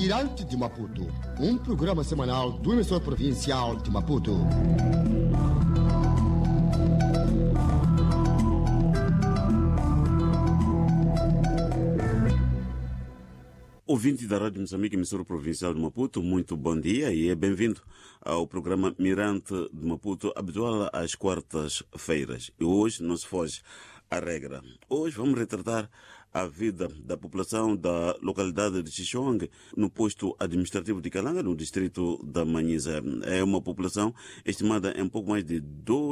Mirante de Maputo, um programa semanal do emissor provincial de Maputo. Ouvinte da Rádio Moçambique, emissora provincial de Maputo, muito bom dia e é bem-vindo ao programa Mirante de Maputo, habitual às quartas-feiras. E hoje não se foge à regra. Hoje vamos retratar a vida da população da localidade de Xixongue, no posto administrativo de Calanga, no distrito da Manhisa. É uma população estimada em pouco mais de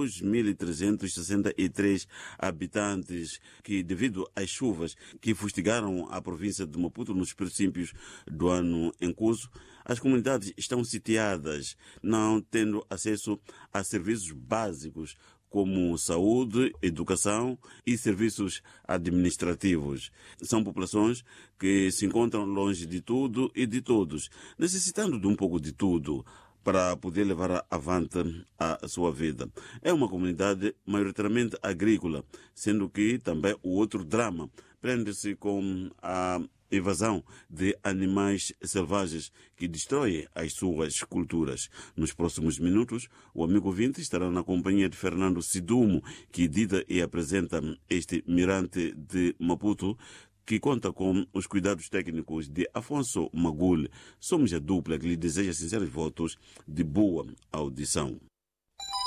2.363 habitantes que, devido às chuvas que fustigaram a província de Maputo nos princípios do ano em curso, as comunidades estão sitiadas, não tendo acesso a serviços básicos como saúde, educação e serviços administrativos. São populações que se encontram longe de tudo e de todos, necessitando de um pouco de tudo para poder levar avante a sua vida. É uma comunidade maioritariamente agrícola, sendo que também o outro drama prende-se com a invasão de animais selvagens que destroem as suas culturas. Nos próximos minutos, o amigo ouvinte estará na companhia de Fernando Sidumo, que edita e apresenta este Mirante de Maputo, que conta com os cuidados técnicos de Afonso Magul. Somos a dupla que lhe deseja sinceros votos de boa audição.